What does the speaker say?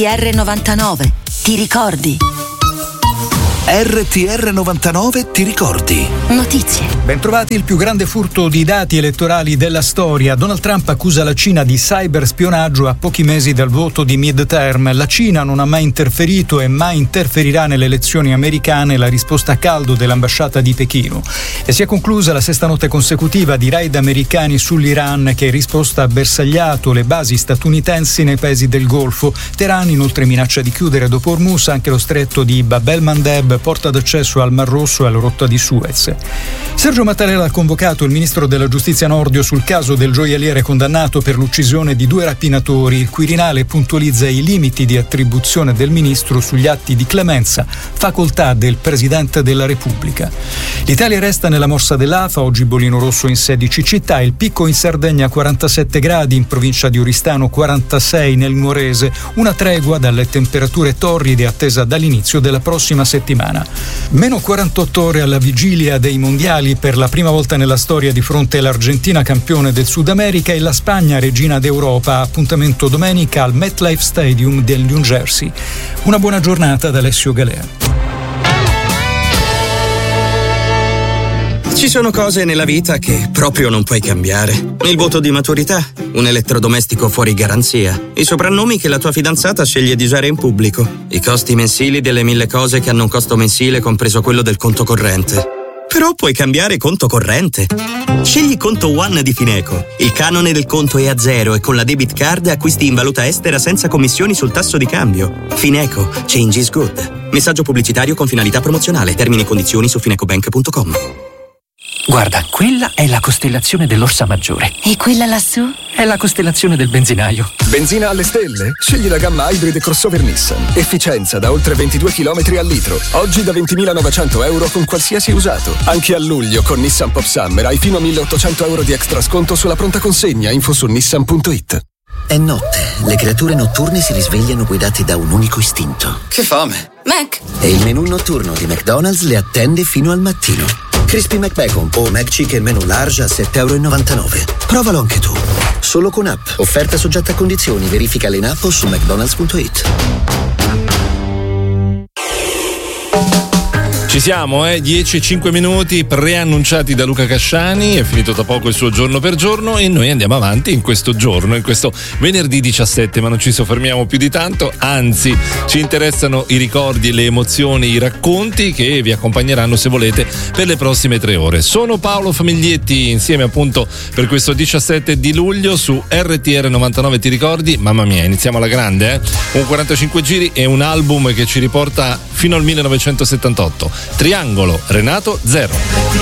RTR99, ti ricordi? RTR99 ti ricordi? Notizie. Bentrovati. Il più grande furto di dati elettorali della storia. Donald Trump accusa la Cina di cyberspionaggio a pochi mesi dal voto di midterm. La Cina non ha mai interferito e mai interferirà nelle elezioni americane, la risposta a caldo dell'ambasciata di Pechino. E si è conclusa la sesta notte consecutiva di raid americani sull'Iran, che in risposta ha bersagliato le basi statunitensi nei paesi del Golfo. Teheran inoltre minaccia di chiudere dopo Hormuz anche lo stretto di Bab el-Mandeb, porta d'accesso al Mar Rosso e alla rotta di Suez. Sergio Mattarella ha convocato il ministro della giustizia Nordio sul caso del gioielliere condannato per l'uccisione di 2 rapinatori. Il Quirinale puntualizza i limiti di attribuzione del ministro sugli atti di clemenza, facoltà del Presidente della Repubblica. L'Italia resta nella morsa dell'AFA, oggi bollino rosso in 16 città, il picco in Sardegna 47 gradi, in provincia di Oristano 46 nel Nuorese, una tregua dalle temperature torride attesa dall'inizio della prossima settimana. Meno 48 ore alla vigilia dei mondiali, per la prima volta nella storia di fronte all'Argentina campione del Sud America e la Spagna regina d'Europa. Appuntamento domenica al MetLife Stadium del New Jersey. Una buona giornata da Alessio Galea. Ci sono cose nella vita che proprio non puoi cambiare. Il voto di maturità, un elettrodomestico fuori garanzia, i soprannomi che la tua fidanzata sceglie di usare in pubblico, i costi mensili delle 1000 cose che hanno un costo mensile compreso quello del conto corrente. Però puoi cambiare conto corrente. Scegli Conto One di Fineco. Il canone del conto è a zero e con la debit card acquisti in valuta estera senza commissioni sul tasso di cambio. Fineco. Change is good. Messaggio pubblicitario con finalità promozionale. Termini e condizioni su finecobank.com. Guarda, quella è la costellazione dell'Orsa Maggiore. E quella lassù? È la costellazione del benzinaio. Benzina alle stelle? Scegli la gamma Hybrid crossover Nissan. Efficienza da oltre 22 km al litro. Oggi da 20.900 euro con qualsiasi usato. Anche a luglio con Nissan Pop Summer hai fino a 1.800 euro di extra sconto sulla pronta consegna. Info su nissan.it. È notte. Le creature notturne si risvegliano guidate da un unico istinto. Che fame! Mac! E il menù notturno di McDonald's le attende fino al mattino. Crispy McBacon o McChicken menù large a €7,99. Provalo anche tu. Solo con app. Offerta soggetta a condizioni. Verificale in app o su mcdonalds.it. Ci siamo, 10-5 minuti preannunciati da Luca Casciani. È finito da poco il suo giorno per giorno e noi andiamo avanti in questo giorno, in questo venerdì 17, ma non ci soffermiamo più di tanto, anzi ci interessano i ricordi, le emozioni, i racconti che vi accompagneranno, se volete, per le prossime 3 ore. Sono Paolo Famiglietti, insieme appunto per questo 17 di luglio su RTR 99 ti ricordi. Mamma mia, iniziamo alla grande, un 45 giri e un album che ci riporta fino al 1978. Triangolo, Renato Zero.